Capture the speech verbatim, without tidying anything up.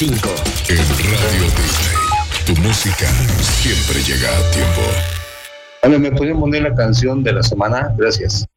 cinco. En Radio Disney, tu música siempre llega a tiempo. Hola, ¿me pueden poner la canción de la semana? Gracias.